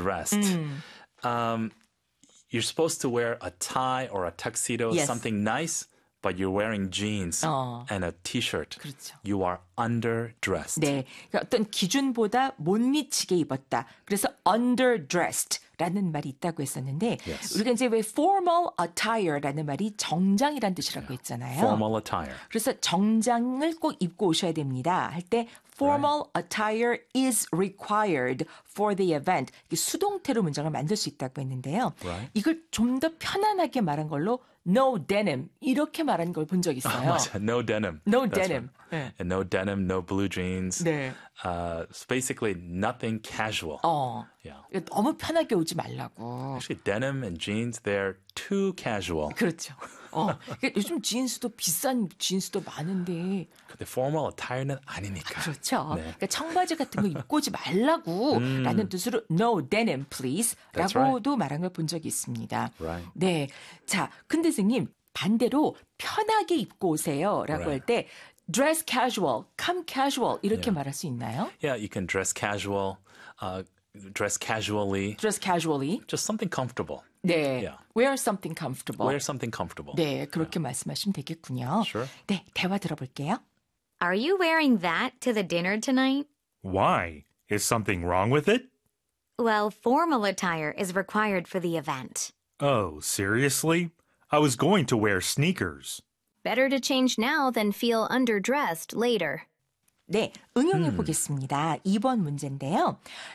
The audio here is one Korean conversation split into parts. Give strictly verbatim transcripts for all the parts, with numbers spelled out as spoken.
underdressed. 음. Um, you're supposed to wear a tie or a tuxedo, Yes. something nice, but you're wearing jeans 어. and a t-shirt. 그렇죠. You are underdressed. 네, 그러니까 어떤 기준보다 못 미치게 입었다. 그래서 underdressed라는 말이 있다고 했었는데 Yes. 우리가 이제 왜 formal attire라는 말이 정장이란 뜻이라고 했잖아요. Formal attire. 그래서 정장을 꼭 입고 오셔야 됩니다. 할 때 formal attire is required for the event. 이게 수동태로 문장을 만들 수 있다고 했는데요. Right. 이걸 좀 더 편안하게 말한 걸로 no denim 이렇게 말한 걸 본 적 있어요. 맞아. No denim. No That's denim. Right. 네. And no denim, no blue jeans. 네. Uh, it's basically nothing casual. 어. Yeah. 너무 편하게 오지 말라고. Actually, denim and jeans, they're too casual. 그렇죠. 어. 그러니까 요즘 진스도 비싼 진스도 많은데. 근데 formal attire는 아니니까. 그렇죠. 네. 그러니까 청바지 같은 거 입고 오지 말라고 음. 라는 뜻으로 no denim please That's 라고도 말한 걸 본 적이 있습니다. Right. 네. 자, 근데 선생님 반대로 편하게 입고 오세요 라고 Right. 할 때 dress casual, come casual 이렇게 Yeah. 말할 수 있나요? Yeah, you can dress casual, uh, dress casually, dress casually. just something comfortable. 네. Yeah. wear something comfortable. Wear something comfortable. 네, 그렇게 말씀하시면 되겠군요. Sure. 네, 대화 들어볼게요. Are you wearing that to the dinner tonight? Why? Is something wrong with it? Well, formal attire is required for the event. Oh, seriously? I was going to wear sneakers. Better to change now than feel underdressed later. 네, 응용해 보겠습니다. 이 번 문제인데요.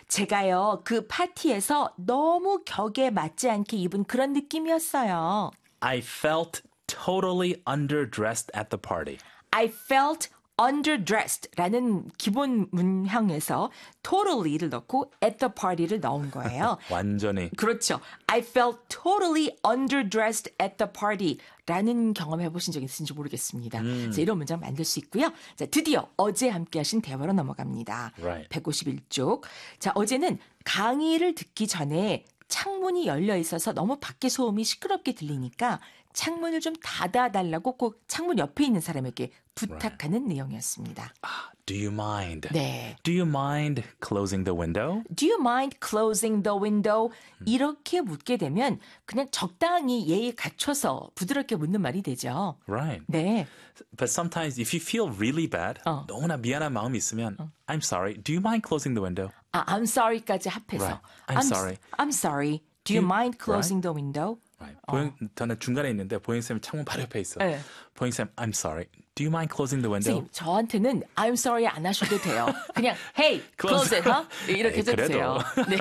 제가요, 그 파티에서 너무 격에 맞지 않게 입은 그런 느낌이었어요. I felt totally underdressed at the party. I felt underdressed라는 기본 문형에서 totally를 넣고 at the party를 넣은 거예요. 완전히. 그렇죠. I felt totally underdressed at the party 라는 경험 해보신 적 있으신지 모르겠습니다. 음. 자, 이런 문장 만들 수 있고요. 자, 드디어 어제 함께 하신 대화로 넘어갑니다. Right. 백오십일 쪽. 자, 어제는 강의를 듣기 전에 창문이 열려 있어서 너무 밖에 소음이 시끄럽게 들리니까 창문을 좀 닫아달라고 꼭 창문 옆에 있는 사람에게 부탁하는 내용이었습니다. Do you mind? 네. Do you mind closing the window? Do you mind closing the window? 이렇게 묻게 되면 그냥 적당히 예의 갖춰서 부드럽게 묻는 말이 되죠. Right. 네. But sometimes if you feel really bad, 어. 너무나 미안한 마음이 있으면 I'm sorry. Do you mind closing the window? 아, I'm sorry까지 합해서. Right. I'm sorry. I'm sorry. Do you Do you- mind closing the window? Right. 보영, 저는 중간에 있는데 보영쌤 창문 바로 옆에 있어. 네. 보영쌤, I'm sorry. Do you mind closing the window? 선생님, 저한테는 I'm sorry 안 하셔도 돼요. 그냥 Hey, close it, huh? 이렇게 에이, 해도 그래도. 돼요. 네.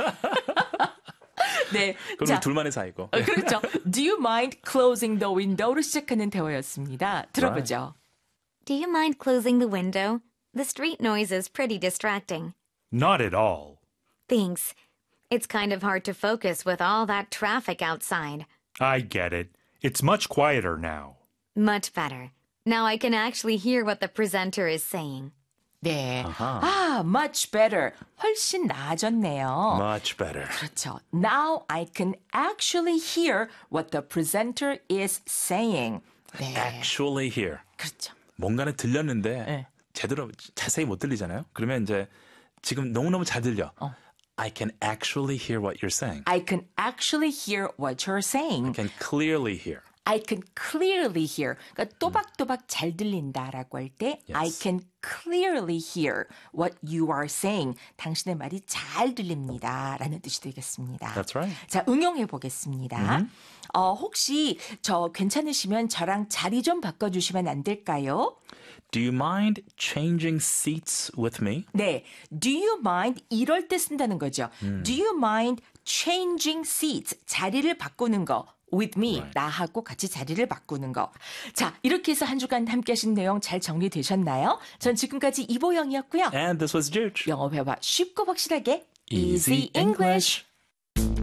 네. 그럼 자, 둘만의 사이고. 어, 그렇죠. Do you mind closing the window로 시작하는 대화였습니다. 들어보죠. Do you mind closing the window? The street noise is pretty distracting. Not at all. Thanks. It's kind of hard to focus with all that traffic outside. I get it. It's much quieter now. Much better. Now I can actually hear what the presenter is saying. 네. 아하. 아, much better. 훨씬 나아졌네요. Much better. 그렇죠. Now I can actually hear what the presenter is saying. 네. Actually hear. 그렇죠. 뭔가는 들렸는데 네. 제대로 자세히 못 들리잖아요. 그러면 이제 지금 너무너무 잘 들려. 어. I can actually hear what you're saying. I can actually hear what you're saying. I can clearly hear. I can clearly hear. 그러니까 또박또박 잘 들린다라고 할 때 Yes. I can clearly hear what you are saying. 당신의 말이 잘 들립니다라는 뜻이 되겠습니다. That's right. 자, 응용해 보겠습니다. 어, 혹시 저 괜찮으시면 저랑 자리 좀 바꿔주시면 안 될까요? Do you mind changing seats with me? 네. Do you mind? 이럴 때 쓴다는 거죠. Do you mind changing seats? 자리를 바꾸는 거. with me, Right. 나하고 같이 자리를 바꾸는 거. 자, 이렇게 해서 한 주간 함께 하신 내용 잘 정리되셨나요? 전 지금까지 이보영이었고요. And this was Juge. 영어 회화 쉽고 확실하게 Easy English.